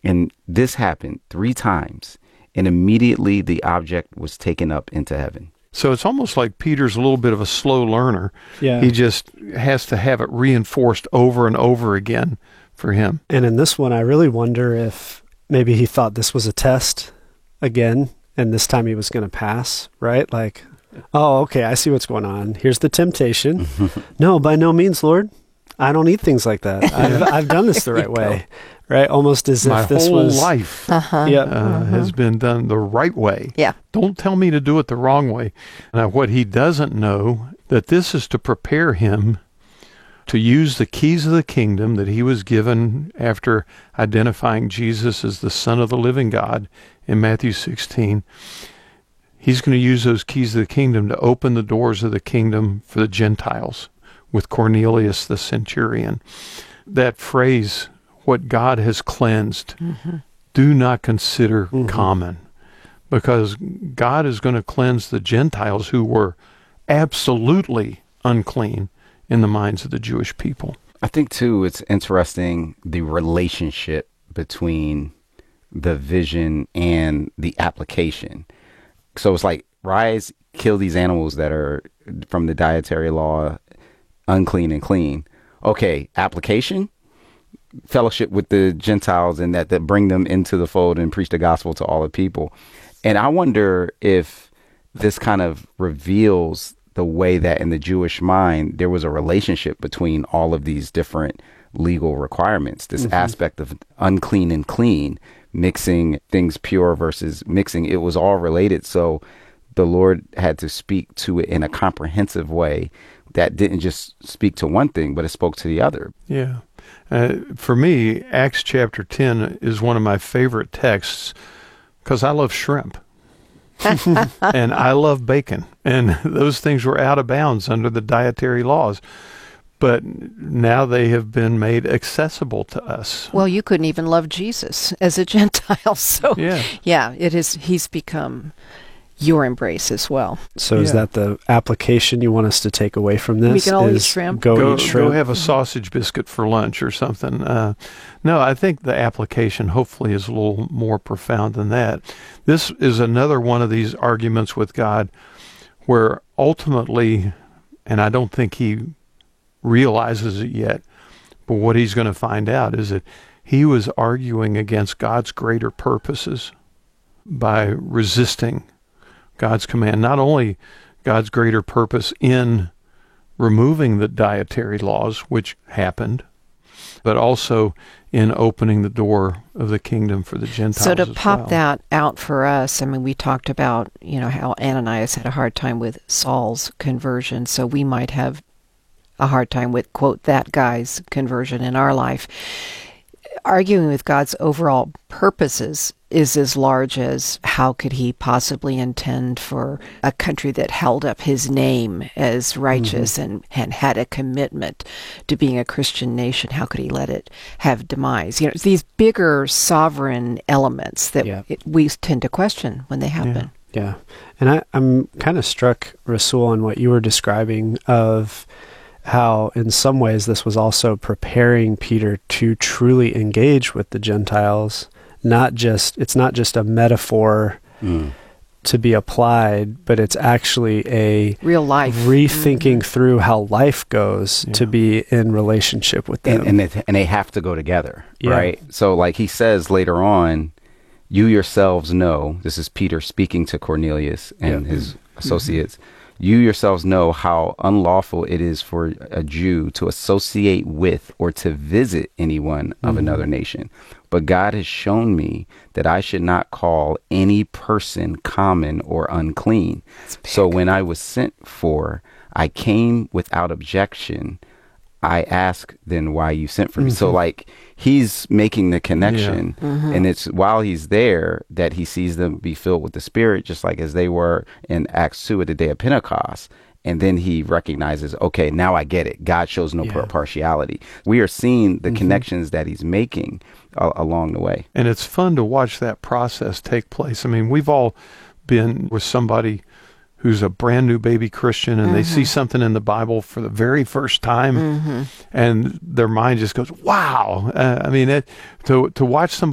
And this happened 3 times, and immediately the object was taken up into heaven. So it's almost like Peter's a little bit of a slow learner. Yeah. He just has to have it reinforced over and over again for him. And in this one, I really wonder if maybe he thought this was a test again, and this time he was going to pass, right? Like, oh, okay, I see what's going on. Here's the temptation. No, by no means, Lord. I don't eat things like that. I've done this the right way, right? Almost as if this was... My whole life Yep. has been done the right way. Yeah. Don't tell me to do it the wrong way. Now, what he doesn't know, that this is to prepare him to use the keys of the kingdom that he was given after identifying Jesus as the Son of the living God in Matthew 16. He's going to use those keys of the kingdom to open the doors of the kingdom for the Gentiles with Cornelius the centurion. That phrase, what God has cleansed, do not consider common, because God is going to cleanse the Gentiles who were absolutely unclean in the minds of the Jewish people. I think, too, it's interesting the relationship between the vision and the application. So it's like, rise, kill these animals that are from the dietary law, unclean and clean. Okay, application, fellowship with the Gentiles, and that bring them into the fold and preach the gospel to all the people. And I wonder if this kind of reveals the way that in the Jewish mind, there was a relationship between all of these different legal requirements, this aspect of unclean and clean, mixing things pure versus mixing. It was all related. So the Lord had to speak to it in a comprehensive way that didn't just speak to one thing, but it spoke to the other. Yeah. For me, Acts chapter 10 is one of my favorite texts because I love shrimp. And I love bacon. And those things were out of bounds under the dietary laws. But now they have been made accessible to us. Well, you couldn't even love Jesus as a Gentile. So, yeah, he's become your embrace as well. So is that the application you want us to take away from this? We can all eat shrimp. Go eat shrimp. Go have a sausage biscuit for lunch or something. No, I think the application hopefully is a little more profound than that. This is another one of these arguments with God where ultimately, and I don't think he realizes it yet, but what he's going to find out is that he was arguing against God's greater purposes by resisting God's command. Not only God's greater purpose in removing the dietary laws, which happened, but also in opening the door of the kingdom for the Gentiles. So to pop that out for us, I mean, we talked about, how Ananias had a hard time with Saul's conversion, so we might have a hard time with, quote, that guy's conversion in our life. Arguing with God's overall purposes is as large as how could he possibly intend for a country that held up his name as righteous and had a commitment to being a Christian nation. How could he let it have demise? These bigger sovereign elements that we tend to question when they happen. Yeah. And I'm kind of struck, Rasul, on what you were describing of how in some ways this was also preparing Peter to truly engage with the Gentiles. It's not just a metaphor to be applied, but it's actually a real life rethinking through how life goes to be in relationship with them. And they have to go together, right? So like he says later on, you yourselves know, this is Peter speaking to Cornelius and his associates, you yourselves know how unlawful it is for a Jew to associate with or to visit anyone of another nation. But God has shown me that I should not call any person common or unclean. So when I was sent for, I came without objection. I ask then why you sent for me. So like he's making the connection and it's while he's there that he sees them be filled with the Spirit, just like as they were in Acts 2 at the day of Pentecost. And then he recognizes, okay, now I get it. God shows no partiality. We are seeing the connections that he's making along the way. And it's fun to watch that process take place. I mean, we've all been with somebody who's a brand new baby Christian and they see something in the Bible for the very first time and their mind just goes, wow. To watch somebody